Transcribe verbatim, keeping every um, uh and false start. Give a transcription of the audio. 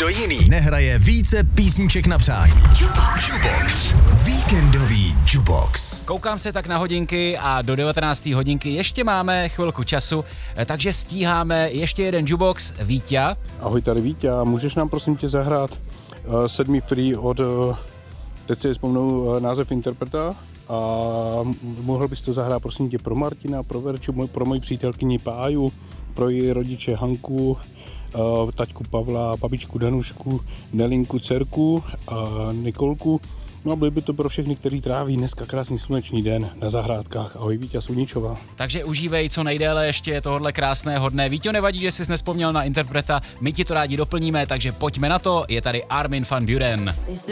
nikdo jiný nehraje více písniček na přání. Jukebox. Jukebox. Víkendový Jukebox. Koukám se tak na hodinky a do devatenácté hodinky ještě máme chvilku času, takže stíháme ještě jeden Jukebox. Víťa. Ahoj, tady Víťa, můžeš nám prosím tě zahrát uh, sedmý free od, uh, teď si vzpomnou uh, název interpreta a mohl bys to zahrát prosím tě pro Martina, pro Verču, můj, pro moji přítelkyni Páju, pro její rodiče Hanku, uh, taťku Pavla, babičku Danušku, Nelinku, dcerku a Nikolku. No a byly by to pro všechny, kteří tráví dneska krásný slunečný den na zahrádkách. Ahoj, Víťa Sluníčová. Takže užívej co nejdéle ještě tohohle krásného dne. Víťo, nevadí, že jsi nespomněl na interpreta, my ti to rádi doplníme, takže pojďme na to, je tady Armin van Buuren.